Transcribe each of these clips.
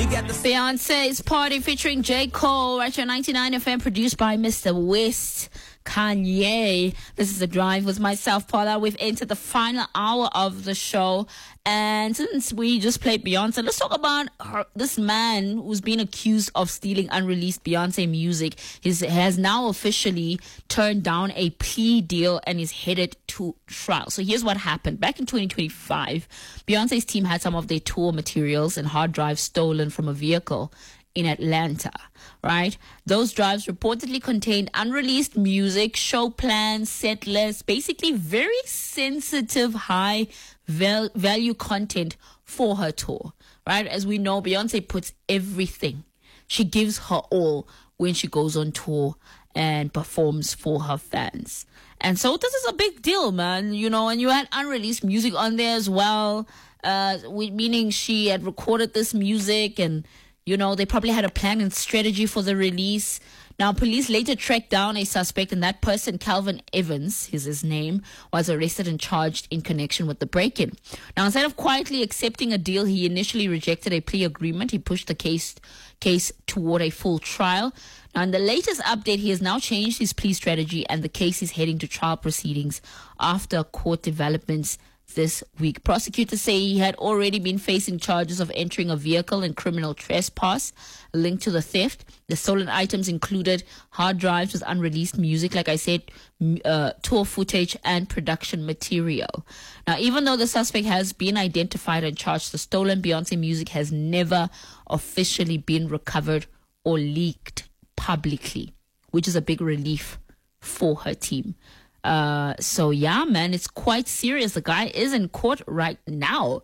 Beyonce's Party featuring J. Cole, right here 99 FM, produced by Mr. West. Kanye. This is The Drive with myself, Paula. We've entered the final hour of the show. And since we just played Beyonce, let's talk about this man who's been accused of stealing unreleased Beyonce music. He has now officially turned down a plea deal and is headed to trial. So here's what happened. Back in 2025, Beyonce's team had some of their tour materials and hard drives stolen from a vehicle in Atlanta, right? Those drives reportedly contained unreleased music, show plans, set lists, basically very sensitive, high value content for her tour, right? As we know, Beyonce puts everything. She gives her all when she goes on tour and performs for her fans. And so this is a big deal, man, you know, and you had unreleased music on there as well, meaning she had recorded this music and, you know, they probably had a plan and strategy for the release. Now, police later tracked down a suspect, and that person, Calvin Evans, is his name, was arrested and charged in connection with the break-in. Now, instead of quietly accepting a deal, he initially rejected a plea agreement. He pushed the case toward a full trial. Now, in the latest update, he has now changed his plea strategy, and the case is heading to trial proceedings after court developments this week. Prosecutors say he had already been facing charges of entering a vehicle and criminal trespass linked to the theft. The stolen items included hard drives with unreleased music, like I said, tour footage and production material. Now, even though the suspect has been identified and charged, the stolen Beyonce music has never officially been recovered or leaked publicly, which is a big relief for her team. So yeah, man, it's quite serious. The guy is in court right now,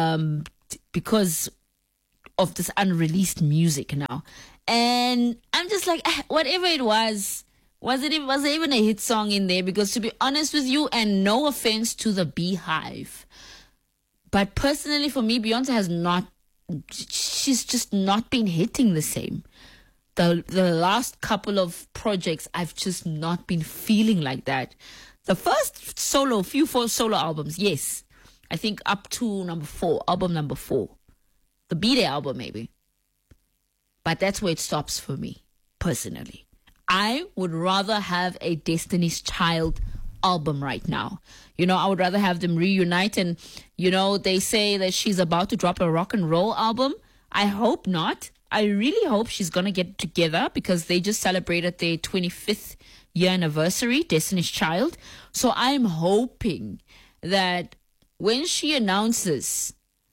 because of this unreleased music now. And I'm just like, whatever it was there even a hit song in there? Because to be honest with you, and no offense to the Beehive, but personally for me, Beyonce she's just not been hitting the same. The last couple of projects, I've just not been feeling like that. The first few four solo albums, yes. I think up to album number 4. The B-Day album, maybe. But that's where it stops for me, personally. I would rather have a Destiny's Child album right now. You know, I would rather have them reunite. And, you know, they say that she's about to drop a rock and roll album. I hope not. I really hope she's going to get together, because they just celebrated their 25th year anniversary, Destiny's Child. So I'm hoping that when she announces,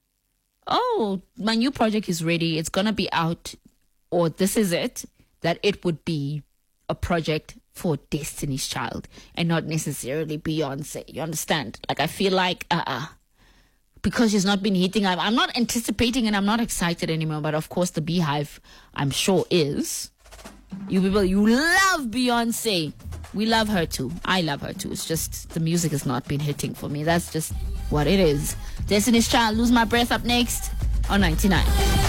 oh, my new project is ready, it's going to be out, or this is it, that it would be a project for Destiny's Child and not necessarily Beyonce. You understand? Like, I feel like, because she's not been hitting, I'm not anticipating and I'm not excited anymore. But of course, the Beehive, I'm sure, is. You people, you love Beyonce. We love her too. I love her too. It's just the music has not been hitting for me. That's just what it is. Destiny's Child, Lose My Breath, up next on 99.